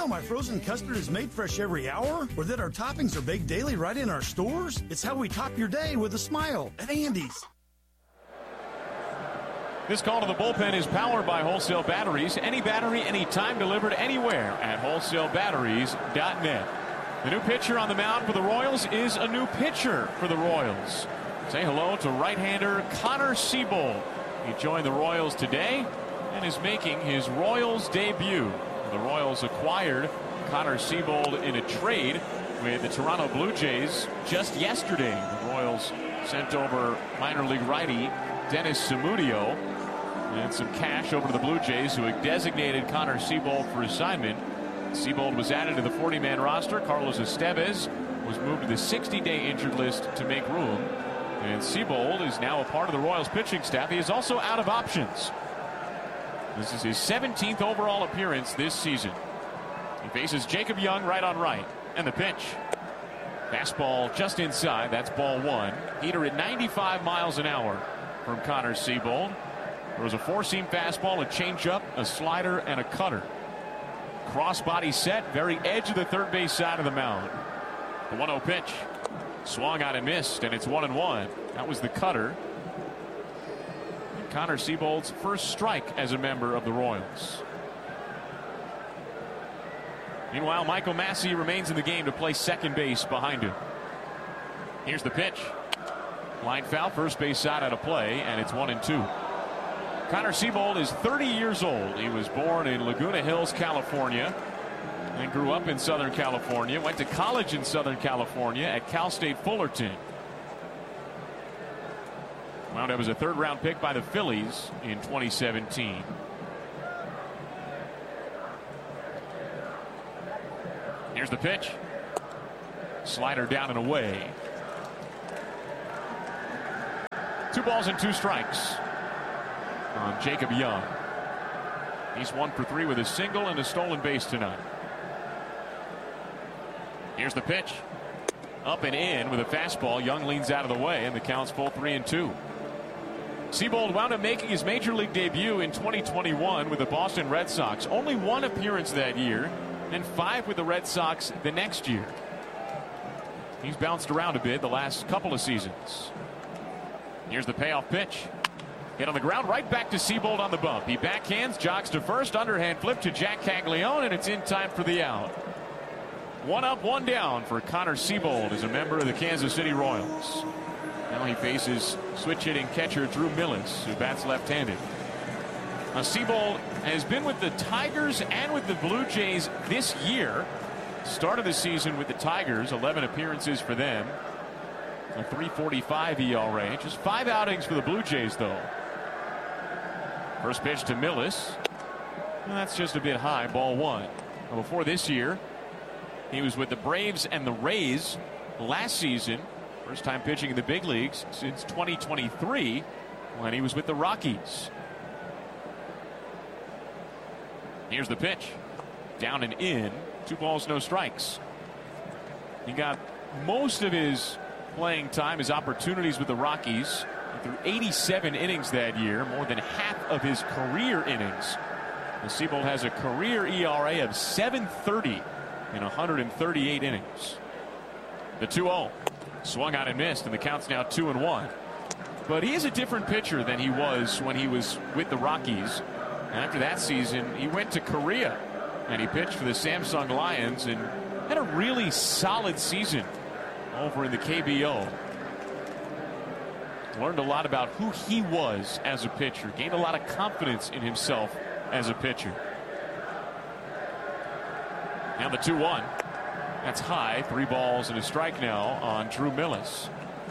know my frozen custard is made fresh every hour? Or that our toppings are baked daily right in our stores? It's how we top your day with a smile at Andy's. This call to the bullpen is powered by Wholesale Batteries. Any battery, anytime, delivered anywhere at wholesalebatteries.net. The new pitcher on the mound for the Royals is a new pitcher for the Royals. Say hello to right-hander Connor Seabold. He joined the Royals today and is making his Royals debut. The Royals acquired Connor Seabold in a trade with the Toronto Blue Jays just yesterday. The Royals sent over minor league righty Dennis Samudio and some cash over to the Blue Jays, who had designated Connor Seabold for assignment. Seabold was added to the 40-man roster. Carlos Estevez was moved to the 60-day injured list to make room. And Seabold is now a part of the Royals pitching staff. He is also out of options. This is his 17th overall appearance this season. He faces Jacob Young right on right. And the pitch. Fastball just inside. That's ball one. Heater at 95 miles an hour from Connor Seabold. There was a four-seam fastball, a changeup, a slider, and a cutter. Crossbody set, very edge of the third base side of the mound. The 1-0 pitch. Swung out and missed, and it's 1-1. That was the cutter. And Connor Seabold's first strike as a member of the Royals. Meanwhile, Michael Massey remains in the game to play second base behind him. Here's the pitch. Line foul, first base side out of play, and it's 1-2. Connor Seabold is 30 years old. He was born in Laguna Hills, California, and grew up in Southern California. Went to college in Southern California at Cal State Fullerton. Wound up as a third-round pick by the Phillies in 2017. Here's the pitch. Slider down and away. 2 balls and 2 strikes on Jacob Young. He's 1 for 3 with a single and a stolen base tonight. Here's the pitch. Up and in with a fastball. Young leans out of the way, and the count's full 3-2. Seabold wound up making his major league debut in 2021 with the Boston Red Sox. Only 1 appearance that year, and 5 with the Red Sox the next year. He's bounced around a bit the last couple of seasons. Here's the payoff pitch. Hit on the ground, right back to Seabold on the bump. He backhands, jogs to first, underhand flip to Jack Caglione, and it's in time for the out. 1 up, 1 down for Connor Seabold as a member of the Kansas City Royals. Now he faces switch-hitting catcher Drew Millis, who bats left-handed. Now Seabold has been with the Tigers and with the Blue Jays this year. Started the season with the Tigers, 11 appearances for them. A 3.45 ERA. Just 5 outings for the Blue Jays, though. First pitch to Millis. Well, that's just a bit high, ball 1. Now, before this year, he was with the Braves and the Rays last season. First time pitching in the big leagues since 2023 when he was with the Rockies. Here's the pitch. Down and in. 2 balls, no strikes. He got most of his playing time, his opportunities with the Rockies. He threw 87 innings that year, more than half of his career innings. And Seabold has a career ERA of 7.30 in 138 innings. The 2-0. Swung out and missed, and the count's now 2-1. But he is a different pitcher than he was when he was with the Rockies. And after that season, he went to Korea, and he pitched for the Samsung Lions and had a really solid season over in the KBO. Learned a lot about who he was as a pitcher. Gained a lot of confidence in himself as a pitcher. Now the 2-1. That's high. 3 balls and a strike now on Drew Millis.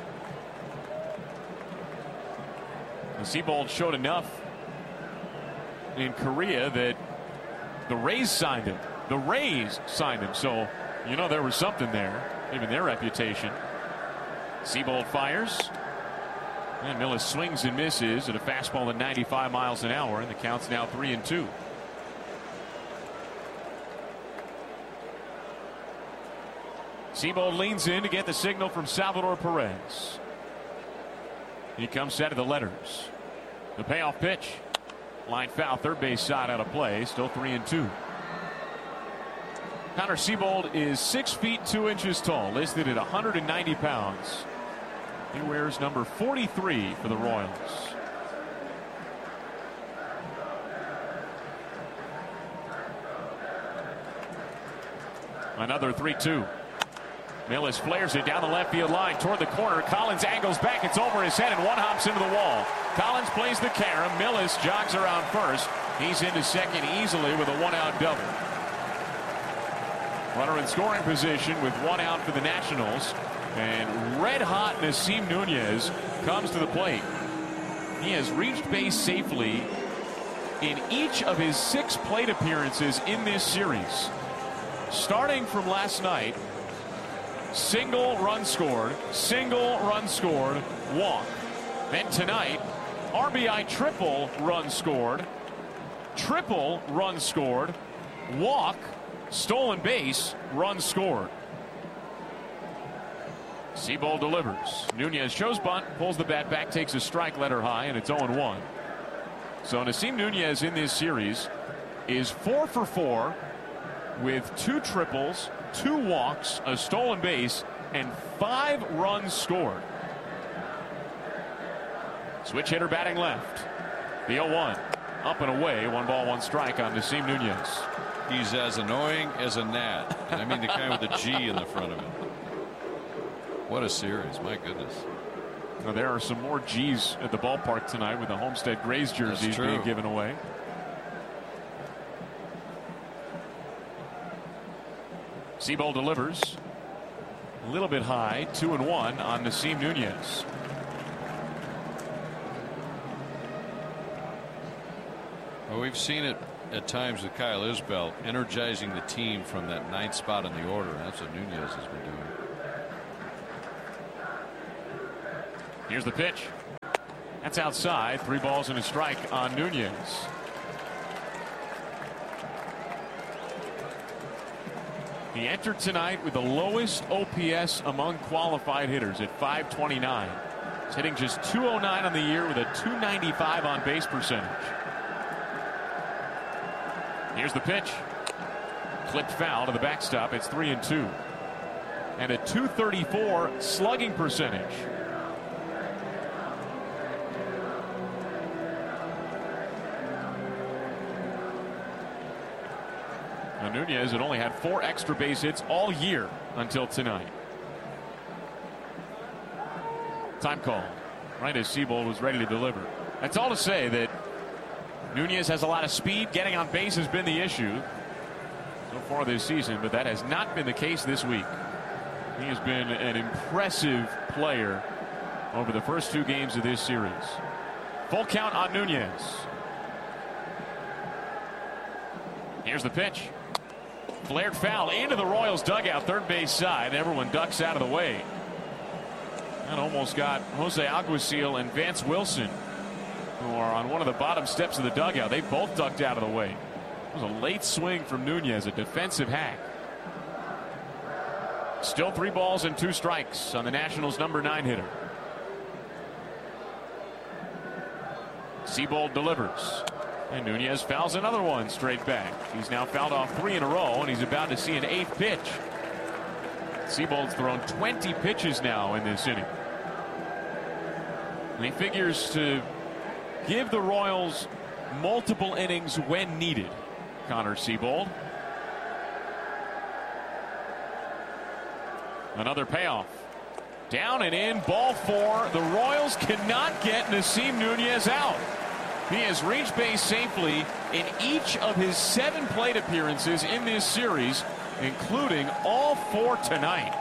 And Seabold showed enough in Korea that the Rays signed him. The Rays signed him. So, you know, there was something there, even their reputation. Seabold fires. And Millis swings and misses at a fastball at 95 miles an hour, and the count's now 3-2. Seabold leans in to get the signal from Salvador Perez. He comes set of the letters. The payoff pitch. Line foul, third base side out of play. Still 3-2. Connor Seabold is 6 feet 2 inches tall, listed at 190 pounds. He wears number 43 for the Royals. Another 3-2. Millis flares it down the left field line toward the corner. Collins angles back. It's over his head and one hops into the wall. Collins plays the carom. Millis jogs around first. He's into second easily with a one-out double. Runner in scoring position with one out for the Nationals. And red-hot Nasim Nunez comes to the plate. He has reached base safely in each of his 6 plate appearances in this series. Starting from last night, single run scored, walk. Then tonight, RBI triple run scored, walk, stolen base, run scored. Seabold delivers. Nunez shows bunt, pulls the bat back, takes a strike, letter high, and it's 0-1. So Nasim Nunez in this series is 4 for 4 with 2 triples, 2 walks, a stolen base, and 5 runs scored. Switch hitter batting left. The 0-1. Up and away. 1 ball, 1 strike on Nasim Nunez. He's as annoying as a gnat. And I mean the kind with a G in the front of it. What a series. My goodness. Now, there are some more G's at the ballpark tonight with the Homestead Grays jerseys being given away. Seabold delivers. A little bit high. 2-1 on Nasim Nunez. Well, we've seen it at times with Kyle Isbell energizing the team from that 9th spot in the order. That's what Nunez has been doing. Here's the pitch. That's outside. 3 balls and a strike on Nunez. He entered tonight with the lowest OPS among qualified hitters at 529. He's hitting just .209 on the year with a .295 on base percentage. Here's the pitch. Clipped foul to the backstop. It's 3-2. And a .234 slugging percentage. Now, Nunez had only had 4 extra base hits all year until tonight. Time call. Right as Seabold was ready to deliver. That's all to say that Nunez has a lot of speed. Getting on base has been the issue so far this season, but that has not been the case this week. He has been an impressive player over the first 2 games of this series. Full count on Nunez. Here's the pitch. Flared foul into the Royals dugout, third base side. Everyone ducks out of the way. That almost got Jose Alguacil and Vance Wilson, who are on one of the bottom steps of the dugout. They both ducked out of the way. It was a late swing from Nunez, a defensive hack. Still 3 balls and 2 strikes on the Nationals' number 9 hitter. Seabold delivers. And Nunez fouls another one straight back. He's now fouled off 3 in a row, and he's about to see an 8th pitch. Seabold's thrown 20 pitches now in this inning. And he figures to give the Royals multiple innings when needed. Connor Seabold. Another payoff. Down and in, ball 4. The Royals cannot get Nasim Nunez out. He has reached base safely in each of his 7 plate appearances in this series, including all 4 tonight.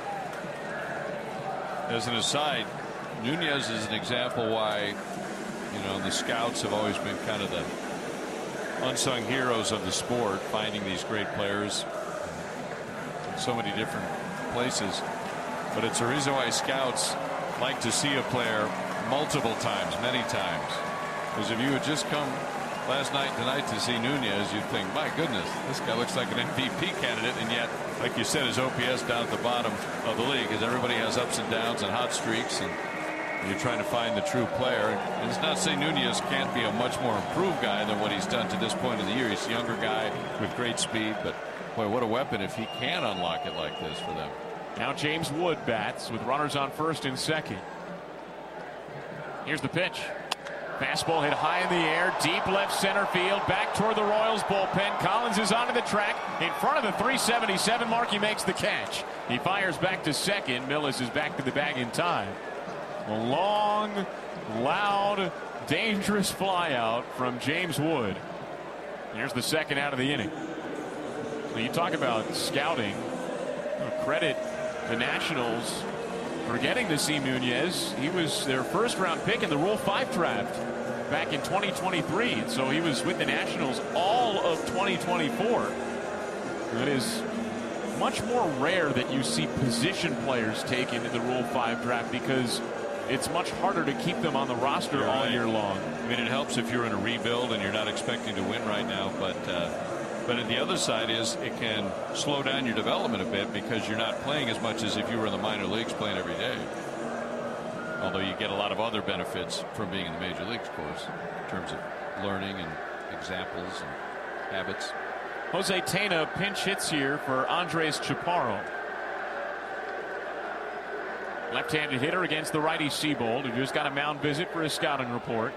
As an aside, Nunez is an example why, the scouts have always been kind of the unsung heroes of the sport, finding these great players in so many different places. But it's a reason why scouts like to see a player multiple times, many times. Because if you had just come last night tonight to see Nunez, you'd think, my goodness, this guy looks like an MVP candidate. And yet, like you said, his OPS down at the bottom of the league, as everybody has ups and downs and hot streaks, and you're trying to find the true player. And it's not saying Nunez can't be a much more improved guy than what he's done to this point of the year. He's a younger guy with great speed, but Boy, what a weapon if he can unlock it like this for them. Now James Wood bats with runners on first and second. Here's the pitch. Fastball hit high in the air, deep left center field, back toward the Royals bullpen. Collins is onto the track in front of the 377 mark. He makes the catch. He fires back to second. Millis is back to the bag in time. A long, loud, dangerous fly out from James Wood. Here's the second out of the inning. So you talk about scouting. Credit the Nationals for getting to see Nunez. He was their first round pick in the Rule 5 draft back in 2023. And so he was with the Nationals all of 2024. It is much more rare that you see position players taken in the Rule 5 draft because it's much harder to keep them on the roster all year long. I mean, it helps if you're in a rebuild and you're not expecting to win right now, but the other side is it can slow down your development a bit because you're not playing as much as if you were in the minor leagues playing every day. Although you get a lot of other benefits from being in the major leagues, of course, in terms of learning and examples and habits. Jose Tena pinch hits here for Andres Chaparro. Left-handed hitter against the righty Seabold, who just got a mound visit for his scouting report.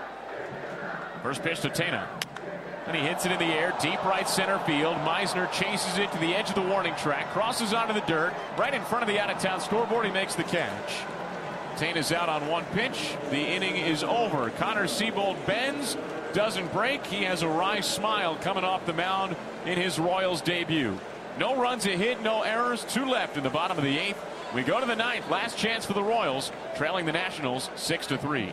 First pitch to Tena. And he hits it in the air, deep right center field. Meisner chases it to the edge of the warning track, crosses onto the dirt, right in front of the out-of-town scoreboard. He makes the catch. Tena's out on one pitch. The inning is over. Connor Seabold bends, doesn't break. He has a wry smile coming off the mound in his Royals debut. No runs, a hit, no errors. 2 left in the bottom of the 8th. We go to the 9th. Last chance for the Royals, trailing the Nationals 6-3.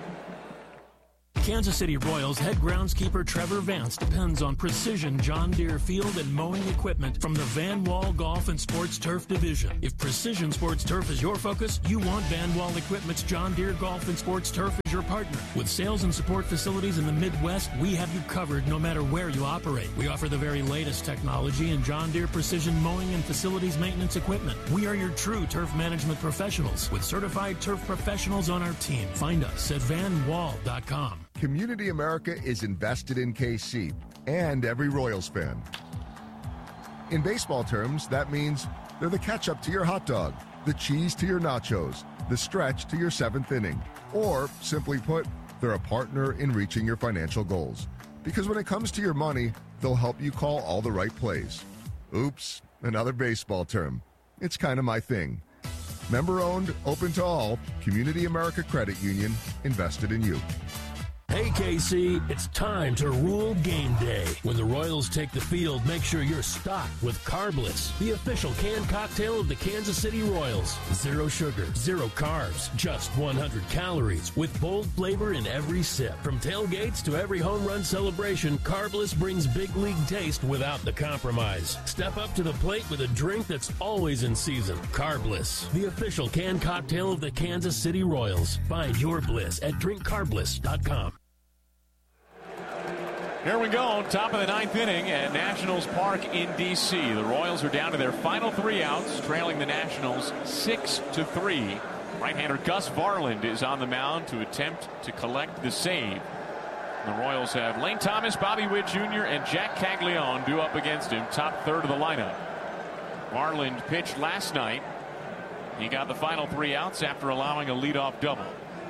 Kansas City Royals head groundskeeper Trevor Vance depends on precision John Deere field and mowing equipment from the Van Wall Golf and Sports Turf division. If precision sports turf is your focus, you want Van Wall Equipment's John Deere Golf and Sports Turf as your partner. With sales and support facilities in the Midwest, we have you covered no matter where you operate. We offer the very latest technology in John Deere precision mowing and facilities maintenance equipment. We are your true turf management professionals with certified turf professionals on our team. Find us at vanwall.com. Community America is invested in KC and every Royals fan. In baseball terms, that means they're the ketchup to your hot dog, the cheese to your nachos, the stretch to your 7th inning. Or, simply put, they're a partner in reaching your financial goals. Because when it comes to your money, they'll help you call all the right plays. Oops, another baseball term. It's kind of my thing. Member-owned, open to all, Community America Credit Union, invested in you. Hey, KC, it's time to rule game day. When the Royals take the field, make sure you're stocked with Carbliss, the official canned cocktail of the Kansas City Royals. 0 sugar, 0 carbs, just 100 calories, with bold flavor in every sip. From tailgates to every home run celebration, Carbliss brings big league taste without the compromise. Step up to the plate with a drink that's always in season. Carbliss, the official canned cocktail of the Kansas City Royals. Find your bliss at drinkcarbliss.com. Here we go, top of the 9th inning at Nationals Park in D.C. The Royals are down to their final 3 outs, trailing the Nationals 6-3. Right-hander Gus Varland is on the mound to attempt to collect the save. The Royals have Lane Thomas, Bobby Witt Jr., and Jack Caglione due up against him, top third of the lineup. Varland pitched last night. He got the final 3 outs after allowing a leadoff double.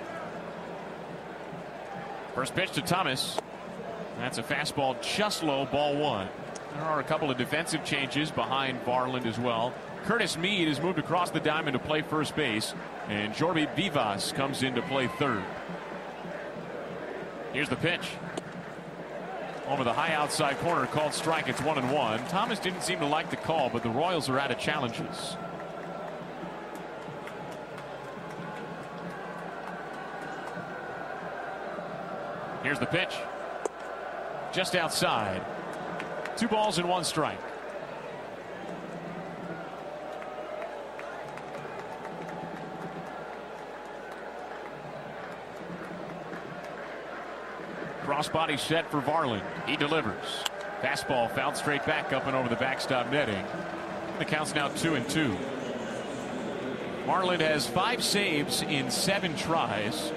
First pitch to Thomas. That's a fastball just low, ball 1. There are a couple of defensive changes behind Varland as well. Curtis Mead has moved across the diamond to play first base, and Jorby Vivas comes in to play third. Here's the pitch. Over the high outside corner, called strike. It's 1-1. Thomas didn't seem to like the call, but the Royals are out of challenges. Here's the pitch. Just outside. 2 balls and 1 strike. Crossbody set for Varland. He delivers. Fastball fouled straight back up and over the backstop netting. The count's now 2-2. Varland has 5 saves in 7 tries.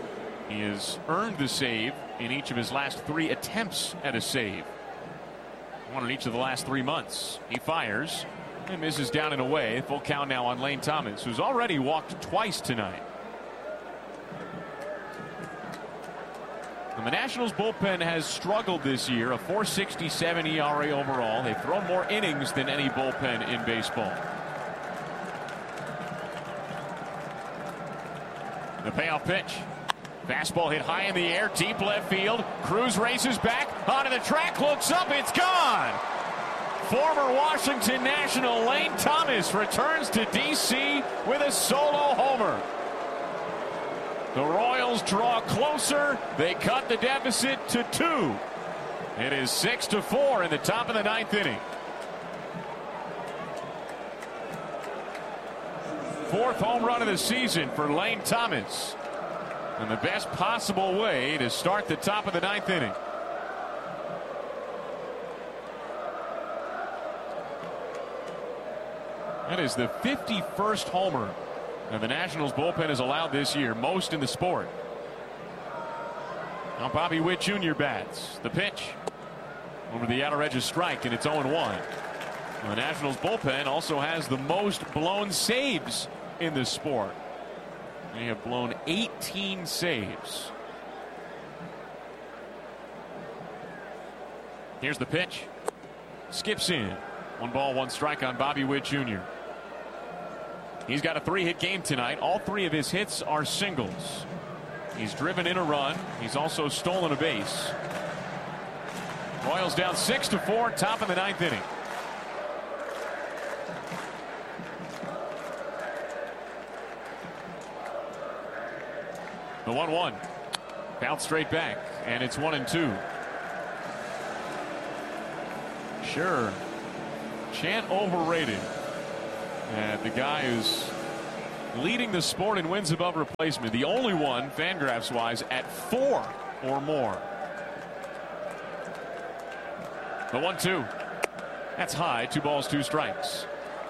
He has earned the save in each of his last 3 attempts at a save. One in each of the last 3 months. He fires and misses down and away. Full count now on Lane Thomas, who's already walked twice tonight. And the Nationals bullpen has struggled this year, a .467 ERA overall. They've thrown more innings than any bullpen in baseball. The payoff pitch. Fastball hit high in the air, deep left field. Cruz races back onto the track, looks up, it's gone. Former Washington National Lane Thomas returns to D.C. with a solo homer. The Royals draw closer. They cut the deficit to 2. It is 6-4 in the top of the 9th inning. 4th home run of the season for Lane Thomas. And the best possible way to start the top of the 9th inning. That is the 51st homer that the Nationals bullpen has allowed this year, most in the sport. Now Bobby Witt Jr. bats. The pitch over the outer edge of strike, and it's 0-1. The Nationals bullpen also has the most blown saves in the sport. They have blown 18 saves. Here's the pitch. Skips in. 1 ball, 1 strike on Bobby Witt Jr. He's got a 3-hit game tonight. All 3 of his hits are singles. He's driven in a run. He's also stolen a base. Royals down 6-4, top of the 9th inning. The 1-1. Bounced straight back, and it's 1-2. Sure. Chant overrated. And the guy who's leading the sport in wins above replacement. The only one, Fangraphs wise, at 4 or more. The 1-2. That's high. 2 balls, 2 strikes.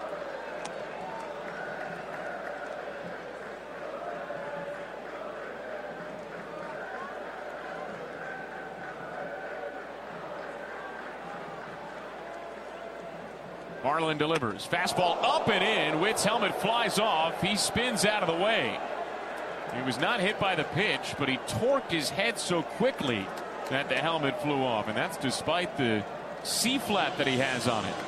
Marlin delivers. Fastball up and in. Witt's helmet flies off. He spins out of the way. He was not hit by the pitch, but he torqued his head so quickly that the helmet flew off. And that's despite the C-flap that he has on it.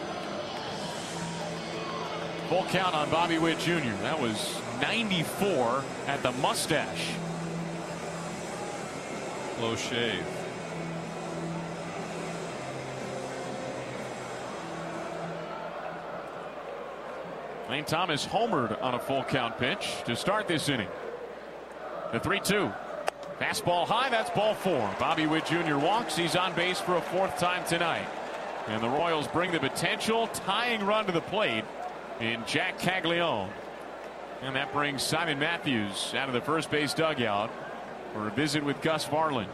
Full count on Bobby Witt Jr. That was 94 at the mustache. Low shave. Lane Thomas homered on a full count pitch to start this inning. The 3-2. Fastball high. That's ball 4. Bobby Witt Jr. walks. He's on base for a 4th time tonight. And the Royals bring the potential tying run to the plate in Jack Caglione. And that brings Simon Matthews out of the first base dugout for a visit with Gus Varland.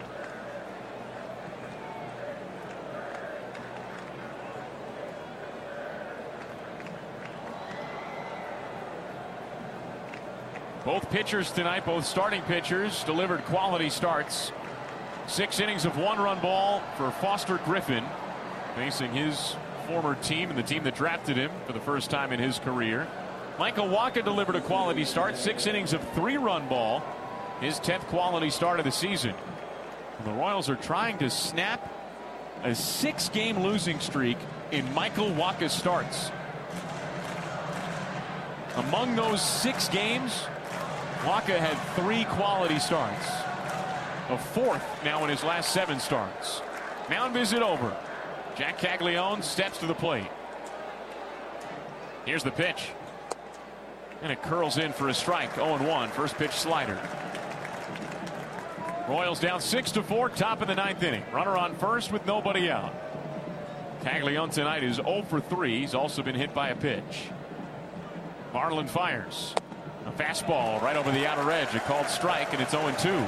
Both pitchers tonight, both starting pitchers, delivered quality starts. 6 innings of 1-run ball for Foster Griffin, facing his former team and the team that drafted him for the first time in his career. Michael Wacha delivered a quality start. 6 innings of 3-run ball, his 10th quality start of the season. And the Royals are trying to snap a 6-game losing streak in Michael Wacha starts. Among those 6 games, Wacha had 3 quality starts. A 4th now in his last 7 starts. Mound visit over. Jack Caglione steps to the plate. Here's the pitch. And it curls in for a strike. 0-1. First pitch slider. Royals down 6-4, top of the 9th inning. Runner on first with nobody out. Caglione tonight is 0 for 3. He's also been hit by a pitch. Marlin fires. A fastball right over the outer edge. A called strike, and it's 0-2.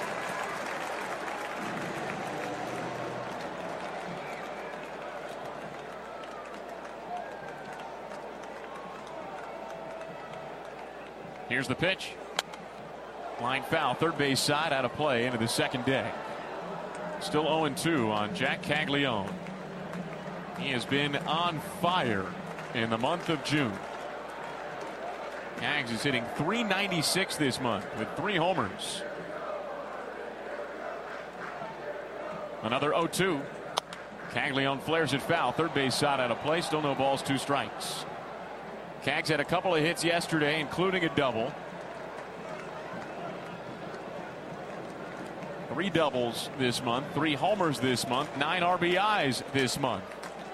Here's the pitch. Line foul, third base side, out of play into the second deck. Still 0-2 on Jack Caglione. He has been on fire in the month of June. Kaggs is hitting .396 this month with 3 homers. Another 0-2. Caglione flares it foul. Third base side out of play. Still no balls, 2 strikes. Kaggs had a couple of hits yesterday, including a double. 3 doubles this month, 3 homers this month, 9 RBIs this month.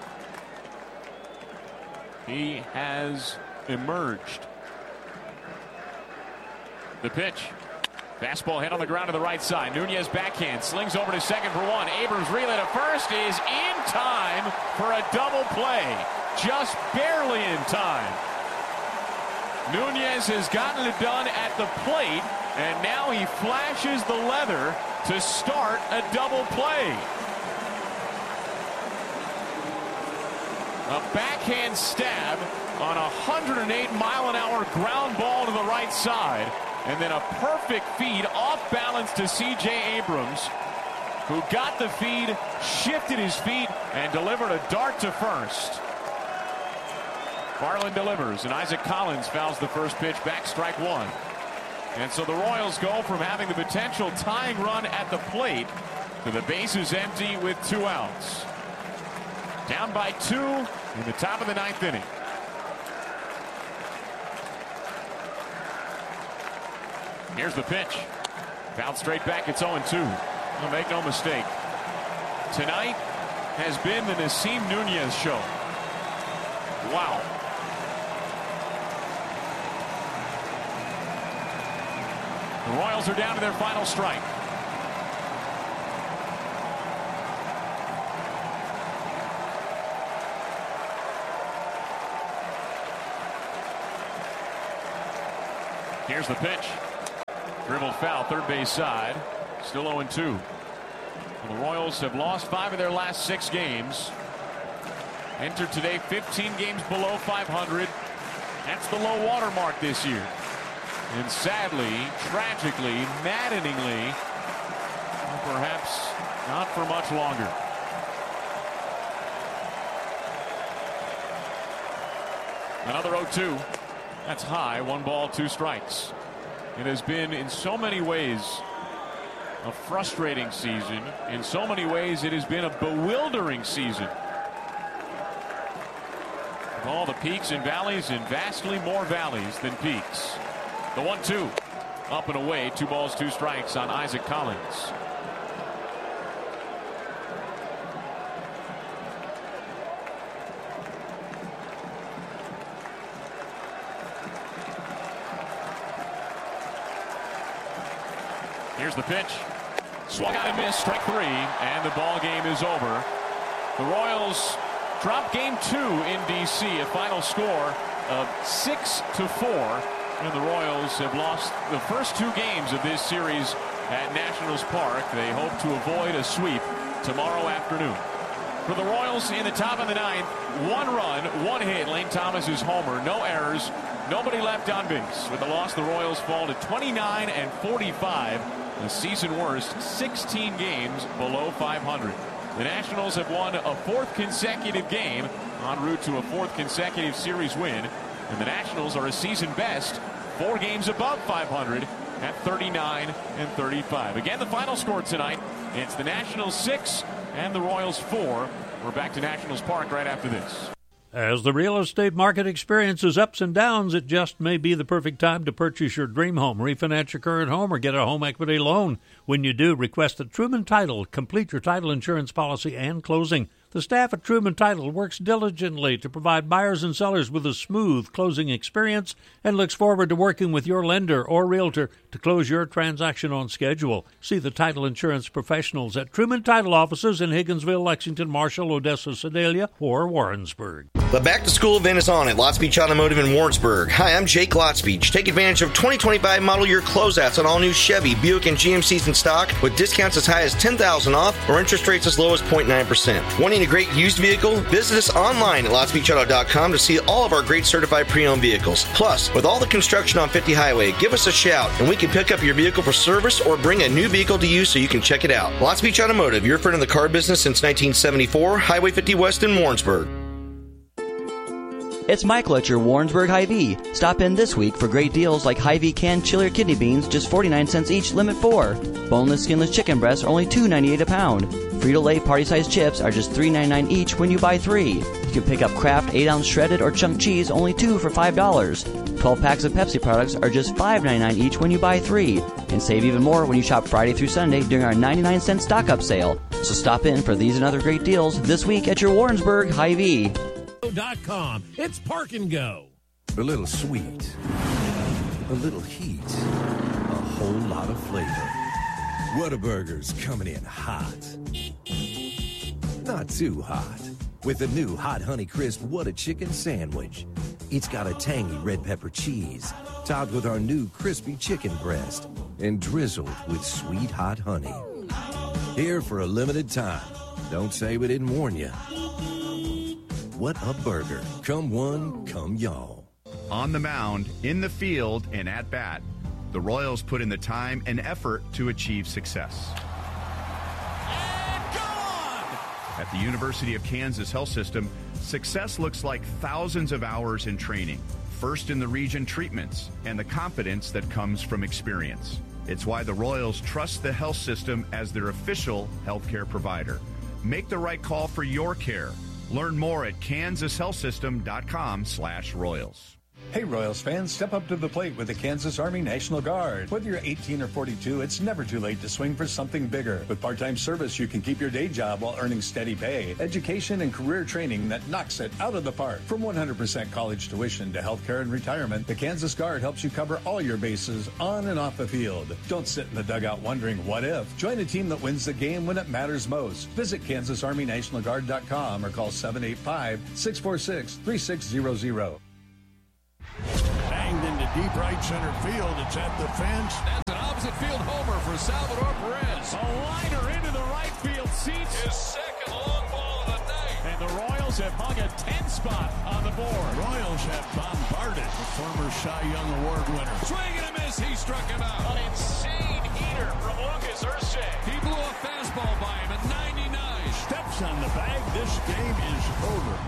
He has emerged. The pitch. Fastball hit on the ground to the right side. Nunez backhand, slings over to second for 1. Abrams relay to first, is in time for a double play. Just barely in time. Nunez has gotten it done at the plate, and now he flashes the leather to start a double play. A backhand stab on a 108-mile-an-hour ground ball to the right side. And then a perfect feed off balance to C.J. Abrams, who got the feed, shifted his feet, and delivered a dart to first. Farland delivers, and Isaac Collins fouls the first pitch back, strike 1. And so the Royals go from having the potential tying run at the plate to the bases empty with 2 outs. Down by 2 in the top of the 9th inning. Here's the pitch. Fouled straight back. It's 0-2. Well, make no mistake. Tonight has been the Nasim Nunez show. Wow. The Royals are down to their final strike. Here's the pitch. Dribbled foul, third base side. Still 0-2. The Royals have lost 5 of their last 6 games. Entered today 15 games below 500. That's the low water mark this year. And sadly, tragically, maddeningly, perhaps not for much longer. Another 0-2. That's high. 1 ball, 2 strikes. It has been in so many ways a frustrating season. In so many ways it has been a bewildering season. With all the peaks and valleys, and vastly more valleys than peaks. The 1-2 up and away, 2 balls, 2 strikes on Isaac Collins. Here's the pitch. Swung out and missed, strike 3, and the ball game is over. The Royals drop game 2 in D.C., a final score of 6-4, and the Royals have lost the first 2 games of this series at Nationals Park. They hope to avoid a sweep tomorrow afternoon. For the Royals in the top of the 9th, 1 run, 1 hit, Lane Thomas's homer, no errors, nobody left on base. With the loss, the Royals fall to 29-45. The season worst, 16 games below 500. The Nationals have won a 4th consecutive game, en route to a 4th consecutive series win. And the Nationals are a season best, 4 games above 500 at 39-35. Again, the final score tonight, it's the Nationals 6 and the Royals 4. We're back to Nationals Park right after this. As the real estate market experiences ups and downs, it just may be the perfect time to purchase your dream home, refinance your current home, or get a home equity loan. When you do, request a Truman Title. Complete your title insurance policy and closing. The staff at Truman Title works diligently to provide buyers and sellers with a smooth closing experience and looks forward to working with your lender or realtor to close your transaction on schedule. See the title insurance professionals at Truman Title offices in Higginsville, Lexington, Marshall, Odessa, Sedalia, or Warrensburg. The back-to-school event is on at Lots Beach Automotive in Warrensburg. Hi, I'm Jake Lots Beach. Take advantage of 2025 model year closeouts on all new Chevy, Buick, and GMCs in stock with discounts as high as $10,000 off or interest rates as low as 0.9%. One Need a great used vehicle? Visit us online at LotsBeachAuto.com to see all of our great certified pre-owned vehicles. Plus, with all the construction on 50 Highway, give us a shout and we can pick up your vehicle for service or bring a new vehicle to you so you can check it out. Lots Beach Automotive, your friend in the car business since 1974, Highway 50 West in Warrensburg. It's Michael at your Warrensburg Hy-Vee. Stop in this week for great deals like Hy-Vee canned chili or kidney beans, just 49 cents each, limit 4. Boneless, skinless chicken breasts are only $2.98 a pound. Frito-Lay party-sized chips are just $3.99 each when you buy 3. You can pick up Kraft 8-ounce shredded or chunk cheese, only 2 for $5. 12 packs of Pepsi products are just $5.99 each when you buy 3. And save even more when you shop Friday through Sunday during our 99-cent stock-up sale. So stop in for these and other great deals this week at your Warrensburg Hy-Vee. It's Park and Go. A little sweet, a little heat, a whole lot of flavor. Whataburger's coming in hot. Not too hot. With the new Hot Honey Crisp Whata Chicken Sandwich. It's got a tangy red pepper cheese, topped with our new crispy chicken breast, and drizzled with sweet hot honey. Here for a limited time. Don't say we didn't warn you. What a burger. Come one, come y'all. On the mound, in the field, and at bat, the Royals put in the time and effort to achieve success. And gone! At the University of Kansas Health System, success looks like thousands of hours in training, first in the region treatments, and the confidence that comes from experience. It's why the Royals trust the health system as their official healthcare provider. Make the right call for your care. Learn more at kansashealthsystem.com/Royals. Hey Royals fans, step up to the plate with the Kansas Army National Guard. Whether you're 18 or 42, it's never too late to swing for something bigger. With part-time service, you can keep your day job while earning steady pay, education, and career training that knocks it out of the park. From 100% college tuition to healthcare and retirement, the Kansas Guard helps you cover all your bases on and off the field. Don't sit in the dugout wondering what if. Join a team that wins the game when it matters most. Visit KansasArmyNationalGuard.com or call 785-646-3600. Banged into deep right center field. It's at the fence. That's an opposite field homer for Salvador Perez. A liner into the right field seats. His second long ball of the night. And the Royals have hung a 10 spot on the board. Royals have bombarded the former Cy Young Award winner. Swing and a miss. He struck him out. An insane heater from Lucas Ursay. He blew a fastball by him at 99. Steps on the bag. This game is over.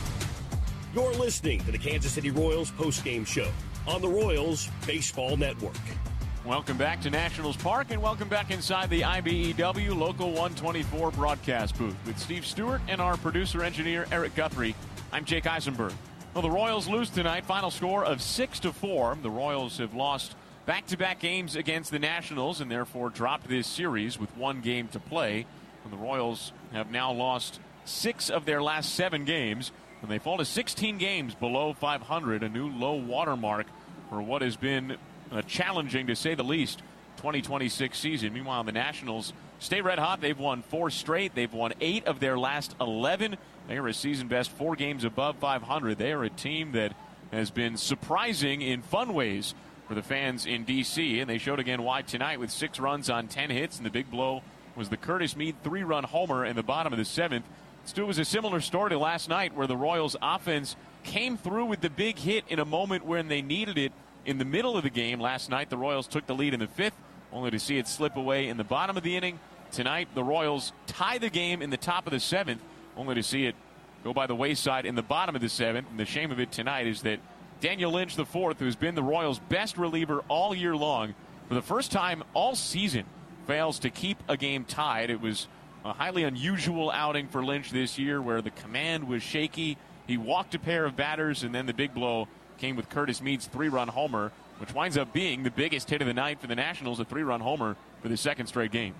You're listening to the Kansas City Royals postgame show on the Royals Baseball Network. Welcome back to Nationals Park and welcome back inside the IBEW Local 124 broadcast booth with Steve Stewart and our producer-engineer Eric Guthrie. I'm Jake Eisenberg. Well, the Royals lose tonight. Final score of 6-4. The Royals have lost back-to-back games against the Nationals and therefore dropped this series with one game to play. And the Royals have now lost 6 of their last 7 games. And they fall to 16 games below 500, a new low watermark for what has been a challenging, to say the least, 2026 season. Meanwhile, the Nationals stay red hot. They've won 4 straight. They've won 8 of their last 11. They are a season best 4 games above 500. They are a team that has been surprising in fun ways for the fans in D.C., and they showed again why tonight with 6 runs on 10 hits, and the big blow was the Curtis Mead 3-run homer in the bottom of the 7th. Stu, was a similar story to last night where the Royals offense came through with the big hit in a moment when they needed it in the middle of the game. Last night, the Royals took the lead in the 5th, only to see it slip away in the bottom of the inning. Tonight, the Royals tie the game in the top of the 7th, only to see it go by the wayside in the bottom of the 7th. And the shame of it tonight is that Daniel Lynch IV, who's been the Royals' best reliever all year long, for the first time all season, fails to keep a game tied. It was a highly unusual outing for Lynch this year where the command was shaky. He walked a pair of batters, and then the big blow came with Curtis Mead's 3-run homer, which winds up being the biggest hit of the night for the Nationals, a 3-run homer for the 2nd straight game.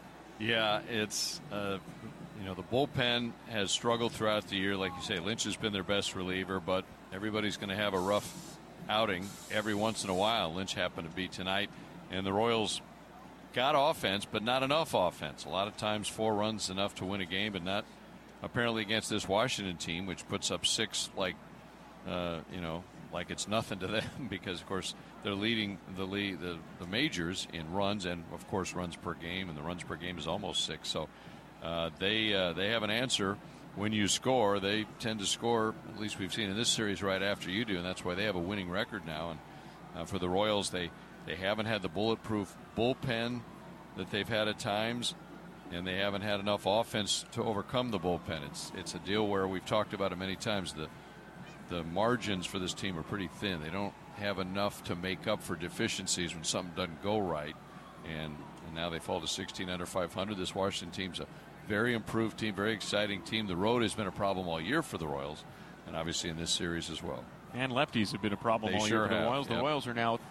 Yeah, it's, the bullpen has struggled throughout the year. Like you say, Lynch has been their best reliever, but everybody's going to have a rough outing every once in a while. Lynch happened to be tonight, and the Royals got offense, but not enough offense. A lot of times 4 runs enough to win a game, but not apparently against this Washington team, which puts up 6 like it's nothing to them because, of course, they're leading the majors in runs and, of course, runs per game, and the runs per game is almost 6. So they have an answer when you score, they tend to score, at least we've seen in this series, right after you do, and that's why they have a winning record now. And for the Royals, they haven't had the bulletproof bullpen that they've had at times, and they haven't had enough offense to overcome the bullpen. It's a deal where we've talked about it many times. The margins for this team are pretty thin. They don't have enough to make up for deficiencies when something doesn't go right, and now they fall to 16 under 500. This Washington team's a very improved team, very exciting team. The road has been a problem all year for the Royals, and obviously in this series as well. And lefties have been a problem all year for the Royals. The Royals are now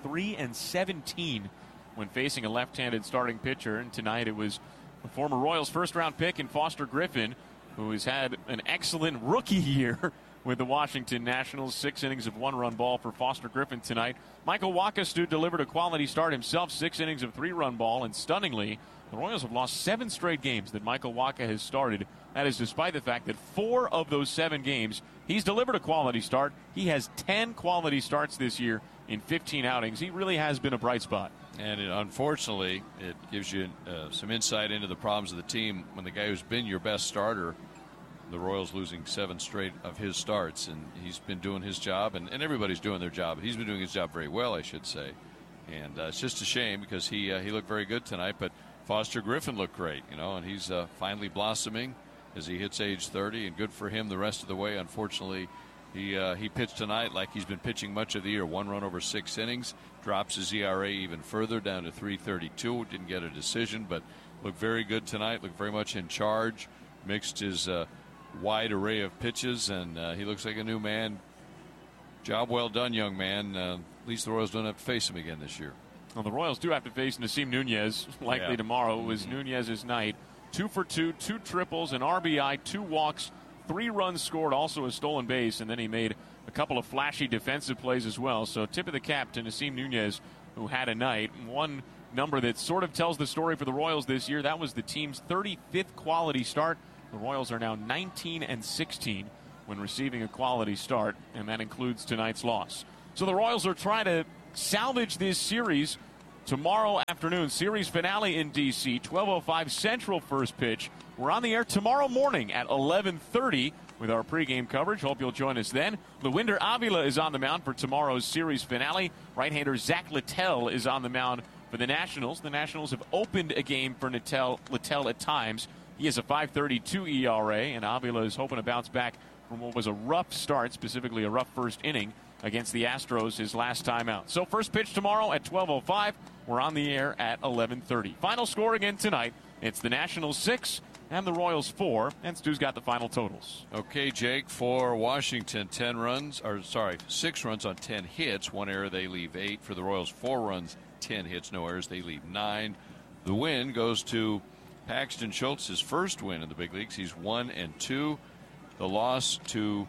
3-17 when facing a left-handed starting pitcher, and tonight it was a former Royals first-round pick in Foster Griffin, who has had an excellent rookie year with the Washington Nationals. 6 innings of 1-run ball for Foster Griffin tonight. Michael Wacha delivered a quality start himself, 6 innings of 3-run ball, and stunningly, the Royals have lost 7 straight games that Michael Wacha has started. That is despite the fact that 4 of those 7 games, he's delivered a quality start. He has 10 quality starts this year in 15 outings. He really has been a bright spot. And unfortunately, it gives you some insight into the problems of the team when the guy who's been your best starter, the Royals losing 7 straight of his starts, and he's been doing his job, and everybody's doing their job. He's been doing his job very well, I should say. And it's just a shame because he looked very good tonight, but Foster Griffin looked great, and he's finally blossoming as he hits age 30, and good for him the rest of the way. Unfortunately, he pitched tonight like he's been pitching much of the year. 1 run over 6 innings, drops his ERA even further down to 3.32. Didn't get a decision, but looked very good tonight. Looked very much in charge. Mixed his wide array of pitches, and he looks like a new man. Job well done, young man. At least the Royals don't have to face him again this year. Well, the Royals do have to face Nasim Nunez likely tomorrow. It was Nunez's night. 2 for 2, 2 triples, an RBI, 2 walks, 3 runs scored, also a stolen base, and then he made a couple of flashy defensive plays as well. So tip of the cap to Nasim Nunez, who had a night. One number that sort of tells the story for the Royals this year, that was the team's 35th quality start. The Royals are now 19-16 when receiving a quality start, and that includes tonight's loss. So the Royals are trying to salvage this series tomorrow afternoon. Series finale in D.C., 12:05 Central first pitch. We're on the air tomorrow morning at 11:30 with our pregame coverage. Hope you'll join us then. Lewinder Avila is on the mound for tomorrow's series finale. Right-hander Zach Littell is on the mound for the Nationals. The Nationals have opened a game for Littell at times. He has a 5.32 ERA, and Avila is hoping to bounce back from what was a rough start, specifically a rough first inning against the Astros his last time out. So first pitch tomorrow at 12:05. We're on the air at 11:30. Final score again tonight. It's the Nationals 6 and the Royals 4, and Stu's got the final totals. Okay, Jake, for Washington, 6 runs on 10 hits. 1 error, they leave 8. For the Royals, 4 runs, 10 hits, no errors, they leave 9. The win goes to Paxton Schultz, his first win in the big leagues. He's 1-2. The loss to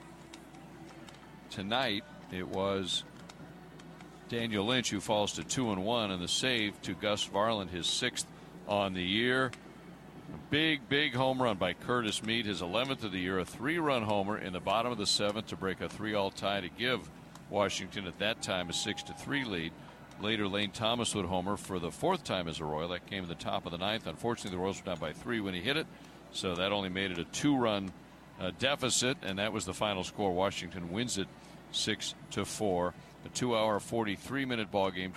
tonight, it was Daniel Lynch, who falls to 2-1, and the save to Gus Varland, his 6th on the year. A big home run by Curtis Mead, his 11th of the year, a 3-run homer in the bottom of the 7th to break a 3-all tie to give Washington at that time a 6-3 lead. Later, Lane Thomas would homer for the 4th time as a Royal. That came in the top of the 9th. Unfortunately, the Royals were down by 3 when he hit it, so that only made it a 2-run deficit, and that was the final score. Washington wins it 6-4. A 2-hour, 43-minute ball game.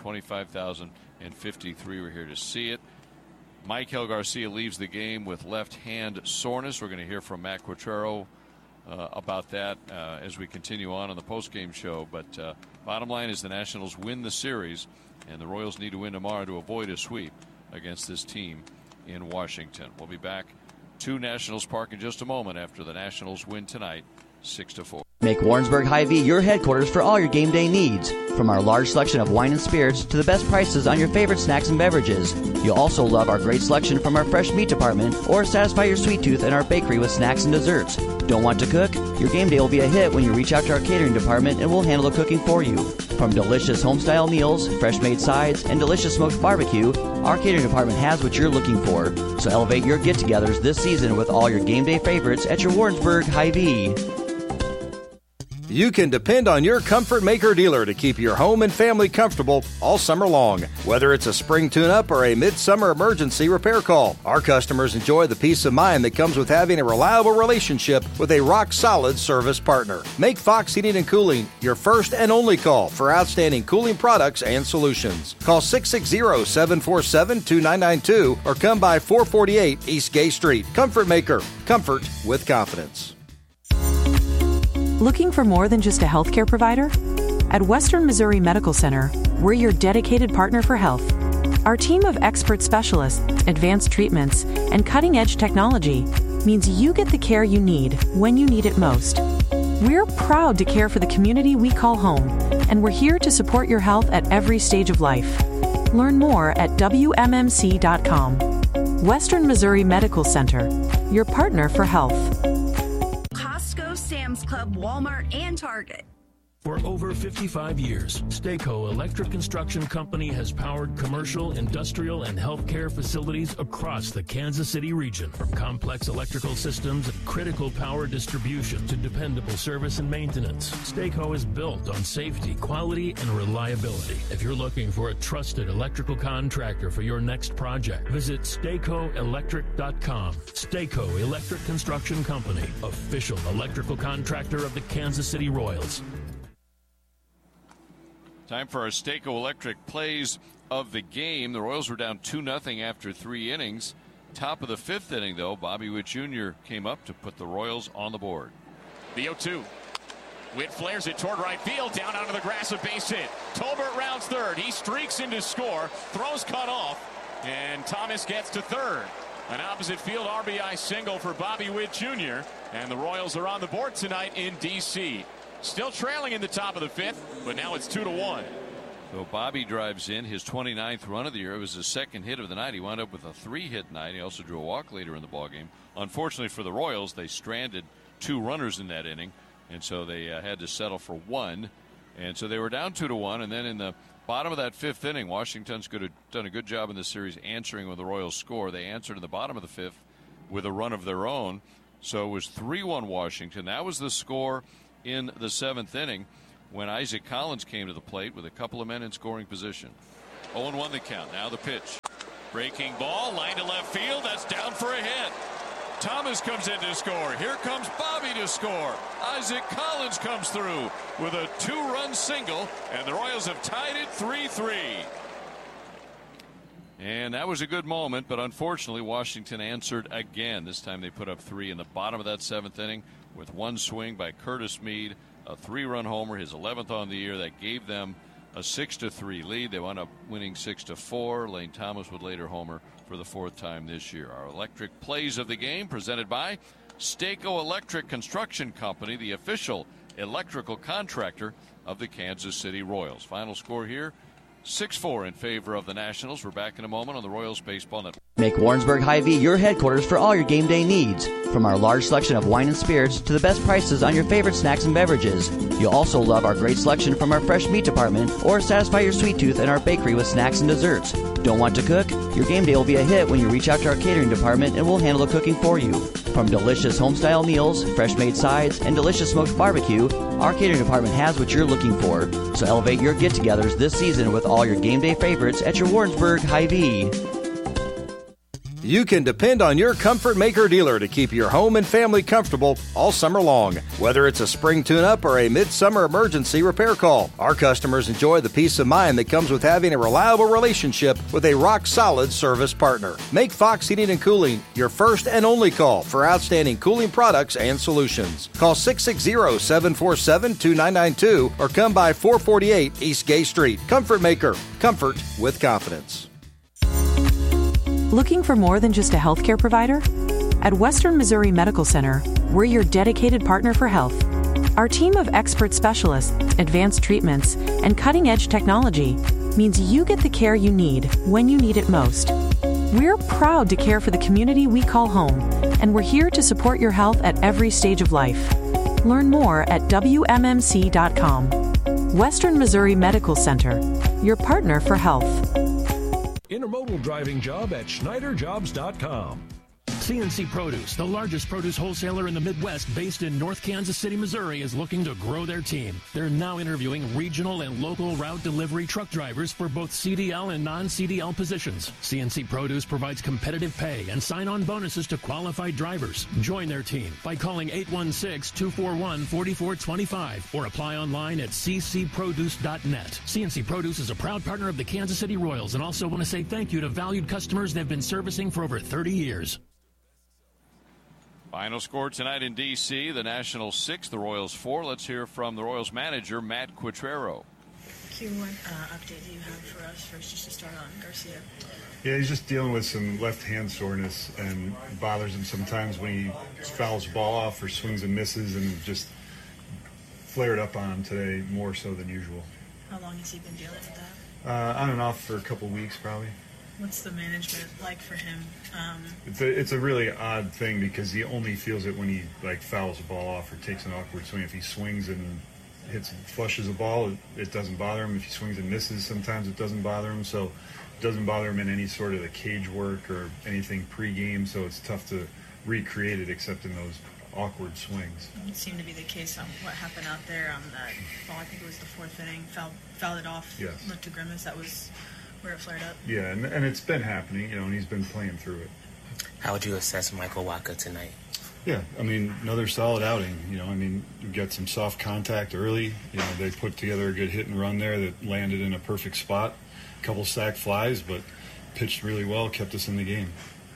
25,053 were here to see it. Michael Garcia leaves the game with left hand soreness. We're going to hear from Matt Quatraro about that as we continue on the postgame show. But bottom line is the Nationals win the series, and the Royals need to win tomorrow to avoid a sweep against this team in Washington. We'll be back to Nationals Park in just a moment after the Nationals win tonight 6-4. Make Warrensburg Hy-Vee your headquarters for all your game day needs. From our large selection of wine and spirits to the best prices on your favorite snacks and beverages. You'll also love our great selection from our fresh meat department, or satisfy your sweet tooth in our bakery with snacks and desserts. Don't want to cook? Your game day will be a hit when you reach out to our catering department, and we'll handle the cooking for you. From delicious home-style meals, fresh-made sides, and delicious smoked barbecue, our catering department has what you're looking for. So elevate your get-togethers this season with all your game day favorites at your Warrensburg Hy-Vee. You can depend on your Comfort Maker dealer to keep your home and family comfortable all summer long. Whether it's a spring tune-up or a midsummer emergency repair call, our customers enjoy the peace of mind that comes with having a reliable relationship with a rock-solid service partner. Make Fox Heating and Cooling your first and only call for outstanding cooling products and solutions. Call 660-747-2992 or come by 448 East Gay Street. Comfort Maker. Comfort with confidence. Looking for more than just a healthcare provider? At Western Missouri Medical Center, we're your dedicated partner for health. Our team of expert specialists, advanced treatments, and cutting-edge technology means you get the care you need when you need it most. We're proud to care for the community we call home, and we're here to support your health at every stage of life. Learn more at WMMC.com. Western Missouri Medical Center, your partner for health. Costco, Sam's Club, Walmart, and Target. For over 55 years, Stayco Electric Construction Company has powered commercial, industrial, and healthcare facilities across the Kansas City region. From complex electrical systems and critical power distribution to dependable service and maintenance, Stayco is built on safety, quality, and reliability. If you're looking for a trusted electrical contractor for your next project, visit StaycoElectric.com. Stayco Electric Construction Company, official electrical contractor of the Kansas City Royals. Time for our Stayco Electric plays of the game. The Royals were down 2-0 after 3 innings. Top of the 5th inning, though, Bobby Witt Jr. came up to put the Royals on the board. The 0-2. Witt flares it toward right field, down onto the grass, a base hit. Tolbert rounds third. He streaks into score, throws cut off, and Thomas gets to third. An opposite field RBI single for Bobby Witt Jr., and the Royals are on the board tonight in D.C. Still trailing in the top of the 5th, but now it's 2-1. So Bobby drives in his 29th run of the year. It was his second hit of the night. He wound up with a 3-hit night. He also drew a walk later in the ballgame. Unfortunately for the Royals, they stranded 2 runners in that inning, and so they had to settle for 1. And so they were down 2-1, and then in the bottom of that 5th inning, Washington's done a good job in this series answering when the Royals score. They answered in the bottom of the 5th with a run of their own. So it was 3-1 Washington. That was the score in the 7th inning when Isaac Collins came to the plate with a couple of men in scoring position. 0-1 the count. Now the pitch. Breaking ball, line to left field. That's down for a hit. Thomas comes in to score. Here comes Bobby to score. Isaac Collins comes through with a 2-run single, and the Royals have tied it 3-3. And that was a good moment, but unfortunately Washington answered again. This time they put up 3 in the bottom of that 7th inning with one swing by Curtis Mead, a 3-run homer, his 11th on the year. That gave them a 6-3 lead. They wound up winning 6-4. Lane Thomas would later homer for the 4th time this year. Our electric plays of the game presented by Stayco Electric Construction Company, the official electrical contractor of the Kansas City Royals. Final score here, 6-4 in favor of the Nationals. We're back in a moment on the Royals Baseball Network. Make Warrensburg Hy-Vee your headquarters for all your game day needs. From our large selection of wine and spirits to the best prices on your favorite snacks and beverages. You'll also love our great selection from our fresh meat department or satisfy your sweet tooth in our bakery with snacks and desserts. Don't want to cook? Your game day will be a hit when you reach out to our catering department and we'll handle the cooking for you. From delicious home-style meals, fresh-made sides, and delicious smoked barbecue, our catering department has what you're looking for. So elevate your get-togethers this season with all your game day favorites at your Warrensburg Hy-Vee. You can depend on your Comfort Maker dealer to keep your home and family comfortable all summer long. Whether it's a spring tune-up or a midsummer emergency repair call, our customers enjoy the peace of mind that comes with having a reliable relationship with a rock-solid service partner. Make Fox Heating and Cooling your first and only call for outstanding cooling products and solutions. Call 660-747-2992 or come by 448 East Gay Street. Comfort Maker. Comfort with confidence. Looking for more than just a healthcare provider? At Western Missouri Medical Center, we're your dedicated partner for health. Our team of expert specialists, advanced treatments, and cutting-edge technology means you get the care you need when you need it most. We're proud to care for the community we call home, and we're here to support your health at every stage of life. Learn more at WMMC.com. Western Missouri Medical Center, your partner for health. Intermodal driving job at SchneiderJobs.com. CNC Produce, the largest produce wholesaler in the Midwest based in North Kansas City, Missouri, is looking to grow their team. They're now interviewing regional and local route delivery truck drivers for both CDL and non-CDL positions. CNC Produce provides competitive pay and sign-on bonuses to qualified drivers. Join their team by calling 816-241-4425 or apply online at ccproduce.net. CNC Produce is a proud partner of the Kansas City Royals and also want to say thank you to valued customers they've been servicing for over 30 years. Final score tonight in D.C., the Nationals 6, the Royals 4. Let's hear from the Royals manager, Matt Quatraro. Q, what update do you have for us first, just to start on Garcia? Yeah, he's just dealing with some left hand soreness, and it bothers him sometimes when he fouls the ball off or swings and misses, and just flared up on him today more so than usual. How long has he been dealing with that? On and off for a couple weeks probably. What's the management like for him? It's a really odd thing because he only feels it when he fouls the ball off or takes an awkward swing. If he swings and flushes the ball, it doesn't bother him. If he swings and misses, sometimes it doesn't bother him. So it doesn't bother him in any sort of the cage work or anything pre-game. So it's tough to recreate it except in those awkward swings. It seemed to be the case on what happened out there on that ball. I think it was the fourth inning. Fouled it off. Yes. Looked a grimace. That was where it flared up. Yeah, and it's been happening, and he's been playing through it. How would you assess Michael Wacha tonight? Yeah, another solid outing. You got some soft contact early. They put together a good hit and run there that landed in a perfect spot. A couple sac flies, but pitched really well, kept us in the game.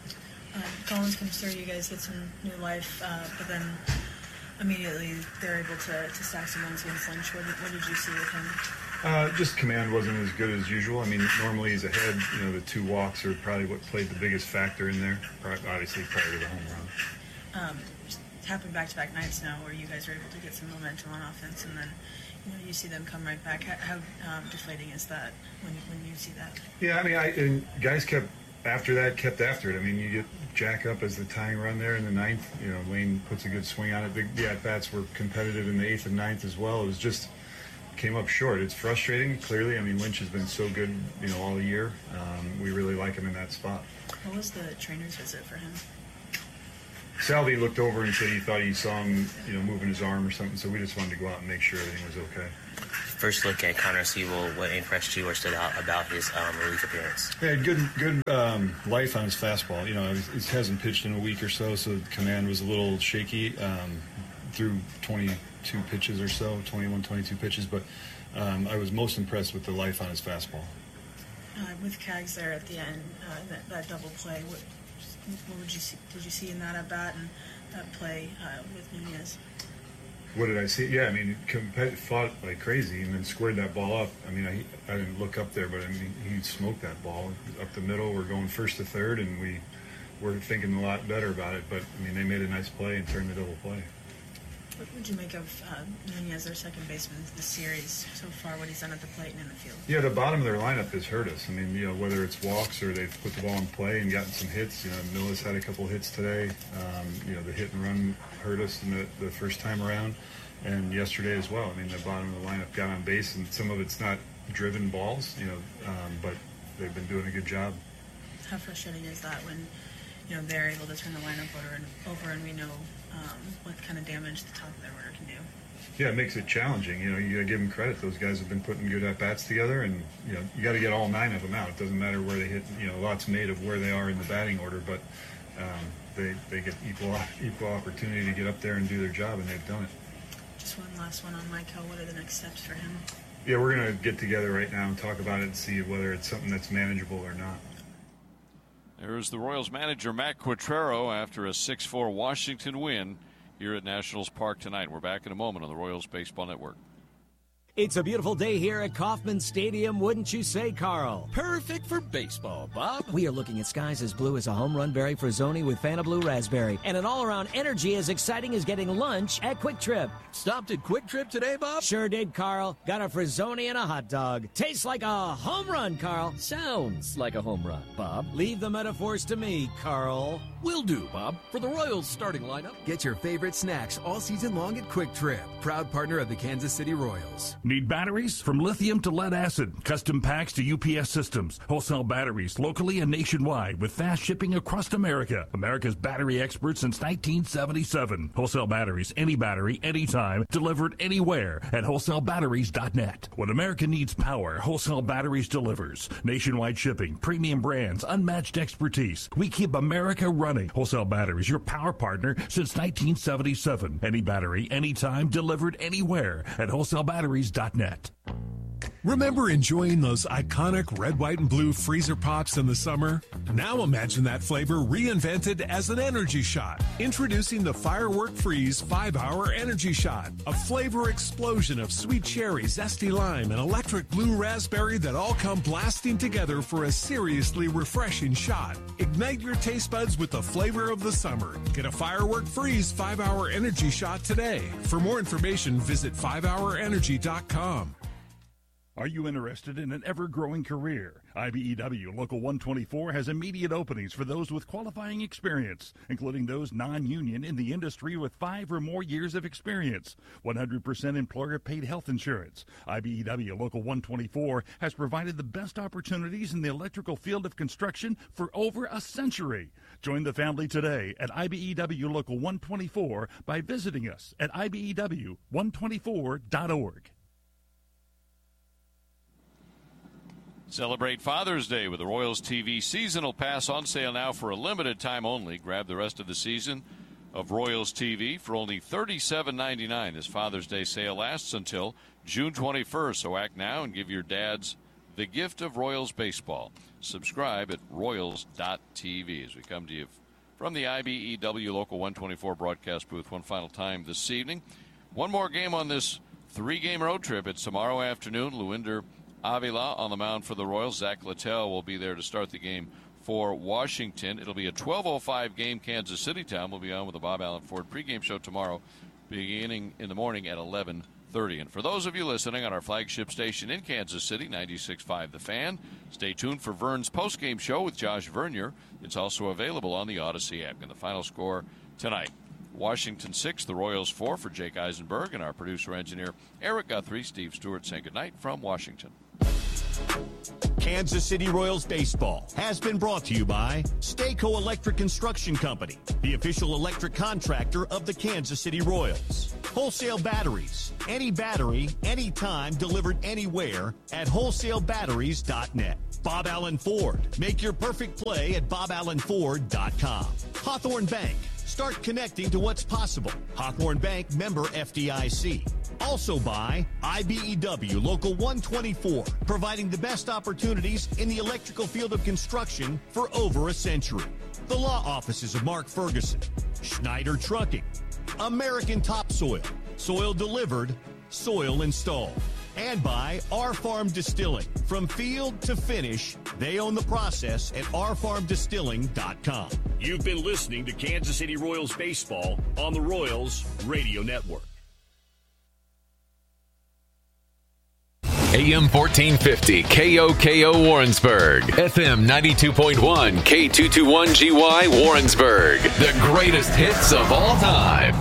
Collins comes through, you guys get some new life, but then immediately they're able to stack some runs against Lynch. What did you see with him? Just command wasn't as good as usual. Normally he's ahead. The two walks are probably what played the biggest factor in there, obviously prior to the home run. Just happened back-to-back nights now where you guys are able to get some momentum on offense, and then you see them come right back. How deflating is that when you see that? Yeah, and guys kept after it. You get Jack up as the tying run there in the ninth. Lane puts a good swing on it. The at-bats were competitive in the eighth and ninth as well. It was just came up short. It's frustrating, clearly. Lynch has been so good, all year. We really like him in that spot. What was the trainer's visit for him? Salvi looked over and said he thought he saw him, moving his arm or something, so we just wanted to go out and make sure everything was okay. First look at Connor Siebel, what impressed you or stood out about his relief appearance? Yeah, good life on his fastball. He hasn't pitched in a week or so the command was a little shaky. Through 22 pitches or so, 21, 22 pitches, but I was most impressed with the life on his fastball. With Cags there at the end, that double play, what did you see in that at bat and that play with Nunez? What did I see? Yeah, fought like crazy and then squared that ball up. I didn't look up there, but he smoked that ball up the middle. We're going first to third, and we were thinking a lot better about it, but they made a nice play and turned the double play. What would you make of Nunez, their second baseman, this series so far, what he's done at the plate and in the field? Yeah, the bottom of their lineup has hurt us. Whether it's walks or they've put the ball in play and gotten some hits. Millis had a couple hits today. The hit and run hurt us in the first time around, and yesterday as well. The bottom of the lineup got on base, and some of it's not driven balls, but they've been doing a good job. How frustrating is that when they're able to turn the lineup over and we know what kind of damage the top of their order can do? Yeah, it makes it challenging. You got to give them credit. Those guys have been putting good at-bats together, and, you got to get all 9 of them out. It doesn't matter where they hit. A lot's made of where they are in the batting order, but they get equal opportunity to get up there and do their job, and they've done it. Just one last one on Mike Hill. What are the next steps for him? Yeah, we're going to get together right now and talk about it and see whether it's something that's manageable or not. There's the Royals manager, Matt Quatraro, after a 6-4 Washington win here at Nationals Park tonight. We're back in a moment on the Royals Baseball Network. It's a beautiful day here at Kauffman Stadium, wouldn't you say, Carl? Perfect for baseball, Bob. We are looking at skies as blue as a home run berry for Zoni with Fanta Blue Raspberry, and an all-around energy as exciting as getting lunch at Quick Trip. Stopped at Quick Trip today, Bob? Sure did, Carl. Got a Frizzoni and a hot dog. Tastes like a home run, Carl. Sounds like a home run, Bob. Leave the metaphors to me, Carl. Will do, Bob. For the Royals starting lineup. Get your favorite snacks all season long at Quick Trip, proud partner of the Kansas City Royals. Need batteries? From lithium to lead acid, custom packs to UPS systems, Wholesale Batteries, locally and nationwide with fast shipping across America. America's battery expert since 1977. Wholesale Batteries, any battery, anytime, delivered anywhere at wholesalebatteries.net. When America needs power, Wholesale Batteries delivers. Nationwide shipping, premium brands, unmatched expertise. We keep America running. Wholesale Batteries, your power partner since 1977. Any battery, anytime, delivered anywhere at wholesalebatteries.net. Remember enjoying those iconic red, white, and blue freezer pops in the summer? Now imagine that flavor reinvented as an energy shot. Introducing the Firework Freeze 5-Hour Energy Shot. A flavor explosion of sweet cherry, zesty lime, and electric blue raspberry that all come blasting together for a seriously refreshing shot. Ignite your taste buds with the flavor of the summer. Get a Firework Freeze 5-Hour Energy Shot today. For more information, visit 5hourenergy.com. Are you interested in an ever-growing career? IBEW Local 124 has immediate openings for those with qualifying experience, including those non-union in the industry with 5 or more years of experience. 100% employer-paid health insurance. IBEW Local 124 has provided the best opportunities in the electrical field of construction for over a century. Join the family today at IBEW Local 124 by visiting us at IBEW124.org. Celebrate Father's Day with the Royals TV Seasonal Pass on sale now for a limited time only. Grab the rest of the season of Royals TV for only $37.99. This Father's Day sale lasts until June 21st, so act now and give your dads the gift of Royals baseball. Subscribe at royals.tv as we come to you from the IBEW Local 124 broadcast booth one final time this evening. One more game on this 3-game road trip. It's tomorrow afternoon. Luinder Avila on the mound for the Royals. Zach Littell will be there to start the game for Washington. It'll be a 12:05 game. Kansas City time. We'll be on with the Bob Allen Ford pregame show tomorrow beginning in the morning at 11:30. And for those of you listening on our flagship station in Kansas City, 96.5 The Fan, stay tuned for Vern's postgame show with Josh Vernier. It's also available on the Odyssey app. And the final score tonight, Washington 6, the Royals 4 for Jake Eisenberg and our producer-engineer Eric Guthrie. Steve Stewart saying goodnight from Washington. Kansas City Royals baseball has been brought to you by Stayco Electric Construction Company, the official electric contractor of the Kansas City Royals. Wholesale Batteries, any battery, anytime, delivered anywhere at wholesalebatteries.net. Bob Allen Ford, make your perfect play at boballenford.com. Hawthorne Bank, start connecting to what's possible. Hawthorne Bank, member FDIC. Also by IBEW Local 124, providing the best opportunities in the electrical field of construction for over a century. The law offices of Mark Ferguson, Schneider Trucking, American Topsoil, soil delivered, soil installed. And by Our Farm Distilling. From field to finish, they own the process at ourfarmdistilling.com. You've been listening to Kansas City Royals baseball on the Royals Radio Network. AM 1450 KOKO Warrensburg, FM 92.1 K221GY Warrensburg, the greatest hits of all time.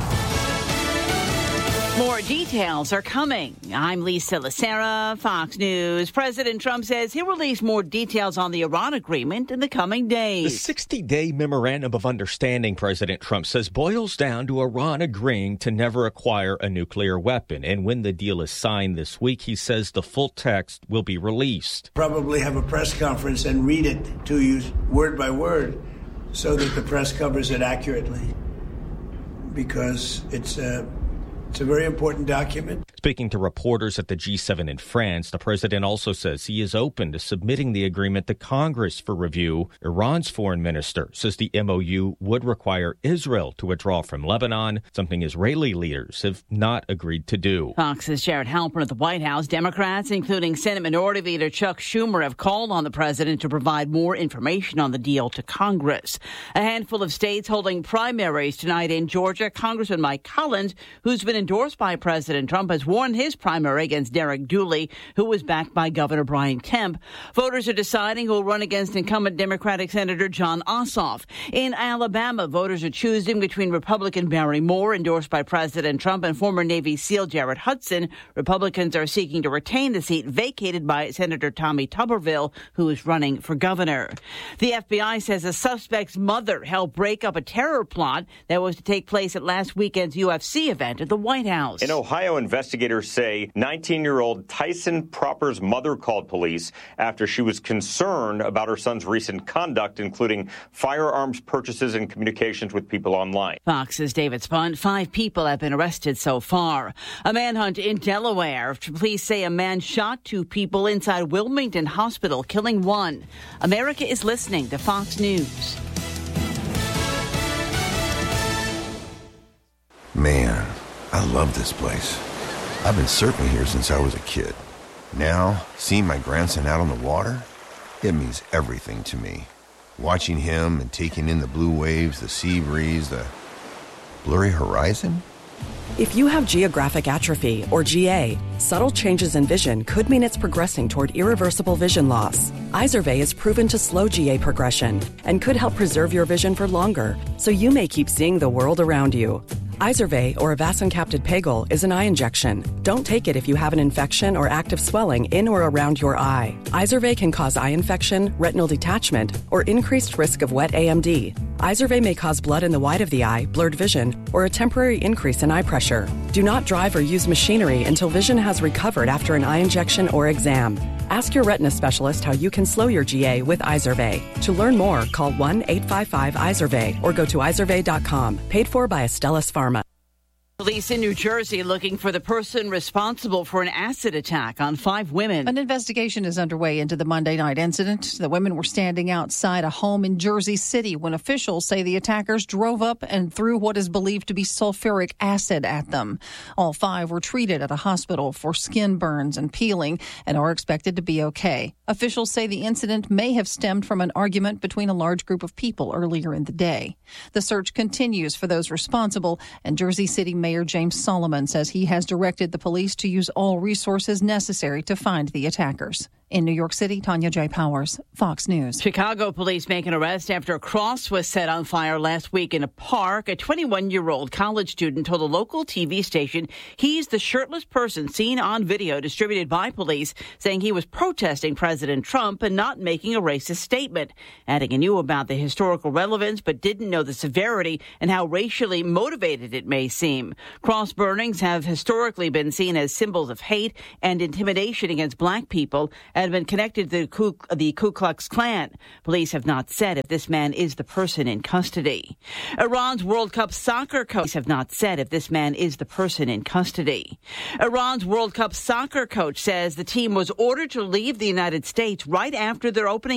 More details are coming. I'm Lisa Lacera, Fox News. President Trump says he'll release more details on the Iran agreement in the coming days. The 60-day memorandum of understanding, President Trump says, boils down to Iran agreeing to never acquire a nuclear weapon. And when the deal is signed this week, he says the full text will be released. Probably have a press conference and read it to you word by word so that the press covers it accurately, because it's a very important document. Speaking to reporters at the G7 in France, the president also says he is open to submitting the agreement to Congress for review. Iran's foreign minister says the MOU would require Israel to withdraw from Lebanon, something Israeli leaders have not agreed to do. Fox's Jared Halpern at the White House. Democrats, including Senate Minority Leader Chuck Schumer, have called on the president to provide more information on the deal to Congress. A handful of states holding primaries tonight in Georgia. Congressman Mike Collins, who's been endorsed by President Trump, has won his primary against Derek Dooley, who was backed by Governor Brian Kemp. Voters are deciding who will run against incumbent Democratic Senator Jon Ossoff. In Alabama, voters are choosing between Republican Barry Moore, endorsed by President Trump, and former Navy SEAL Jared Hudson. Republicans are seeking to retain the seat vacated by Senator Tommy Tuberville, who is running for governor. The FBI says a suspect's mother helped break up a terror plot that was to take place at last weekend's UFC event at the White House. In Ohio, investigators say 19-year-old Tyson Proper's mother called police after she was concerned about her son's recent conduct, including firearms purchases and communications with people online. Fox's David Spun. 5 people have been arrested so far. A manhunt in Delaware. Police say a man shot 2 people inside Wilmington Hospital, killing 1. America is listening to Fox News. Man, I love this place. I've been surfing here since I was a kid. Now, seeing my grandson out on the water, it means everything to me. Watching him and taking in the blue waves, the sea breeze, the blurry horizon. If you have geographic atrophy, or GA, subtle changes in vision could mean it's progressing toward irreversible vision loss. Izervay is proven to slow GA progression and could help preserve your vision for longer, so you may keep seeing the world around you. Izervay, or avacincaptad pegol, is an eye injection. Don't take it if you have an infection or active swelling in or around your eye. Izervay can cause eye infection, retinal detachment, or increased risk of wet AMD. Izervay may cause blood in the white of the eye, blurred vision, or a temporary increase in eye pressure. Do not drive or use machinery until vision has recovered after an eye injection or exam. Ask your retina specialist how you can slow your GA with Izervay. To learn more, call 1-855-IZERVAY or go to izervay.com. Paid for by Astellas Pharma. Police in New Jersey looking for the person responsible for an acid attack on 5 women. An investigation is underway into the Monday night incident. The women were standing outside a home in Jersey City when officials say the attackers drove up and threw what is believed to be sulfuric acid at them. All 5 were treated at a hospital for skin burns and peeling and are expected to be okay. Officials say the incident may have stemmed from an argument between a large group of people earlier in the day. The search continues for those responsible, and Jersey City Mayor James Solomon says he has directed the police to use all resources necessary to find the attackers. In New York City, Tanya J. Powers, Fox News. Chicago police make an arrest after a cross was set on fire last week in a park. A 21-year-old college student told a local TV station he's the shirtless person seen on video distributed by police, saying he was protesting President Trump and not making a racist statement, adding he knew about the historical relevance but didn't know the severity and how racially motivated it may seem. Cross burnings have historically been seen as symbols of hate and intimidation against black people, had been connected to the Ku Klux Klan. Police have not said if this man is the person in custody. Iran's World Cup soccer coach have not said if this man is the person in custody. Iran's World Cup soccer coach says the team was ordered to leave the United States right after their opening